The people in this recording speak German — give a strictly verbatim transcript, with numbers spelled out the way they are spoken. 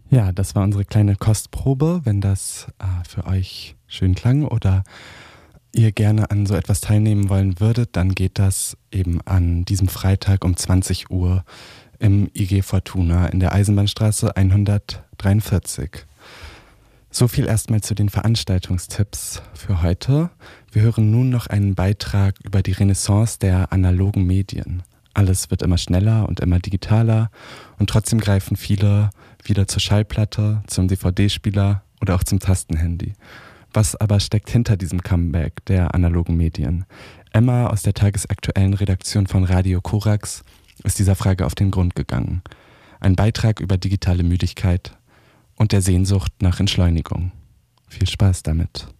Ja, das war unsere kleine Kostprobe. Wenn das äh, für euch schön klang oder ihr gerne an so etwas teilnehmen wollen würdet, dann geht das eben an diesem Freitag um zwanzig Uhr im I G Fortuna in der Eisenbahnstraße hundertdreiundvierzig. So viel erstmal zu den Veranstaltungstipps für heute. Wir hören nun noch einen Beitrag über die Renaissance der analogen Medien. Alles wird immer schneller und immer digitaler und trotzdem greifen viele wieder zur Schallplatte, zum D V D-Spieler oder auch zum Tastenhandy. Was aber steckt hinter diesem Comeback der analogen Medien? Emma aus der tagesaktuellen Redaktion von Radio Korax ist dieser Frage auf den Grund gegangen. Ein Beitrag über digitale Müdigkeit und der Sehnsucht nach Entschleunigung. Viel Spaß damit.